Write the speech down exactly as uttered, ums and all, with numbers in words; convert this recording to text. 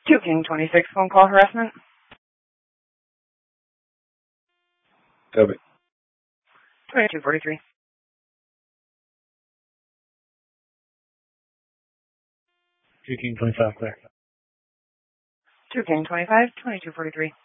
two King twenty-six, phone call harassment. Toby. twenty-two forty-three. two King twenty-five, clear. two King twenty-five, twenty-two forty-three.